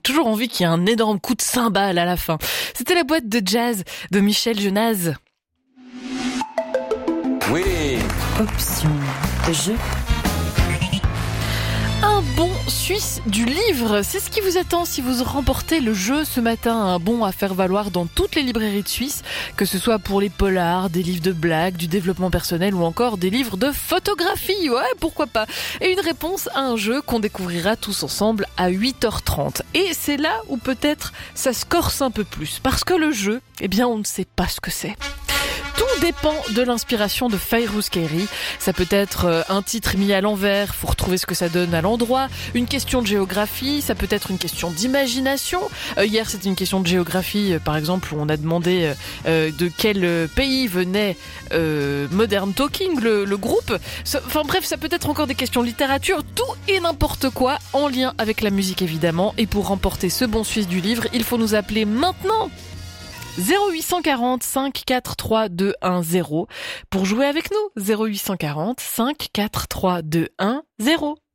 toujours envie qu'il y ait un énorme coup de cymbale à la fin. C'était la boîte de jazz de Michel Jonas. Oui. Option jeu. Un bon Suisse du livre, c'est ce qui vous attend si vous remportez le jeu ce matin. Un bon à faire valoir dans toutes les librairies de Suisse, que ce soit pour les polars, des livres de blagues, du développement personnel ou encore des livres de photographie. Ouais, pourquoi pas. Et une réponse à un jeu qu'on découvrira tous ensemble à 8h30. Et c'est là où peut-être ça se corse un peu plus. Parce que le jeu, eh bien on ne sait pas ce que c'est. Tout dépend de l'inspiration de Fayrouz Kairi. Ça peut être un titre mis à l'envers, faut retrouver ce que ça donne à l'endroit, une question de géographie, ça peut être une question d'imagination. Hier, c'était une question de géographie, par exemple, où on a demandé de quel pays venait Modern Talking, le groupe. Enfin bref, ça peut être encore des questions de littérature, tout et n'importe quoi, en lien avec la musique évidemment. Et pour remporter ce bon Suisse du livre, il faut nous appeler maintenant 0840 543 210 pour jouer avec nous. 0840 543 210.